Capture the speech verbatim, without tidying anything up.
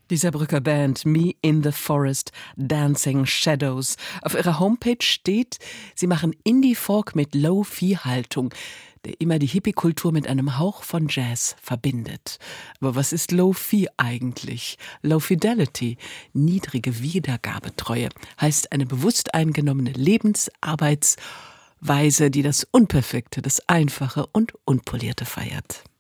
Die Saarbrücker Band Me in the Forest Dancing Shadows. Auf ihrer Homepage steht, sie machen Indie-Folk mit Low-Fi-Haltung, der immer die Hippie-Kultur mit einem Hauch von Jazz verbindet. Aber was ist Low-Fi eigentlich? Low Fidelity, niedrige Wiedergabetreue, heißt eine bewusst eingenommene Lebensarbeitsweise, die das Unperfekte, das Einfache und Unpolierte feiert.